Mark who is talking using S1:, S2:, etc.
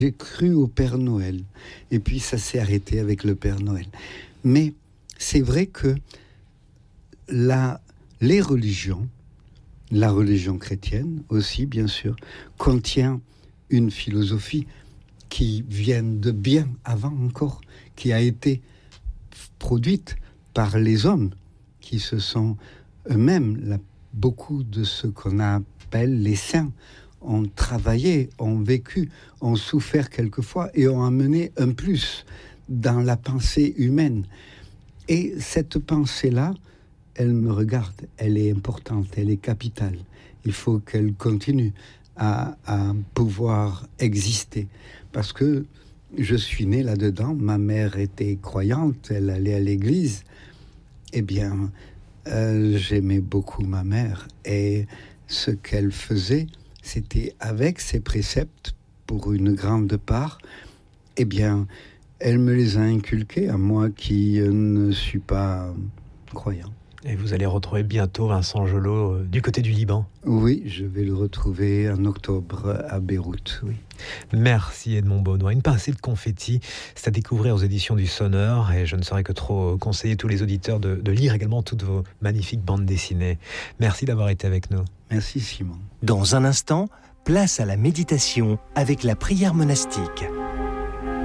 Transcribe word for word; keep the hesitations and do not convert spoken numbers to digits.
S1: J'ai cru au Père Noël, et puis ça s'est arrêté avec le Père Noël. Mais c'est vrai que la, les religions, la religion chrétienne aussi, bien sûr, contient une philosophie qui vient de bien avant encore, qui a été produite par les hommes, qui se sont eux-mêmes, la, beaucoup de ce qu'on appelle les saints, ont travaillé, ont vécu, ont souffert quelquefois et ont amené un plus dans la pensée humaine. Et cette pensée-là, elle me regarde, elle est importante, elle est capitale. Il faut qu'elle continue à, à pouvoir exister. Parce que je suis né là-dedans, ma mère était croyante, elle allait à l'église. Eh bien, euh, j'aimais beaucoup ma mère. Et ce qu'elle faisait, c'était avec ses préceptes, pour une grande part, eh bien, elle me les a inculqués à moi qui euh, ne suis pas croyant.
S2: Et vous allez retrouver bientôt Vincent Gelot euh, du côté du Liban.
S1: Oui, je vais le retrouver en octobre à Beyrouth, oui.
S2: Merci Edmond Beaunois. Une pincée de confetti, c'est à découvrir aux éditions du Sonneur, et je ne saurais que trop conseiller tous les auditeurs de, de lire également toutes vos magnifiques bandes dessinées. Merci d'avoir été avec nous.
S1: Merci Simon.
S3: Dans un instant, place à la méditation avec la prière monastique.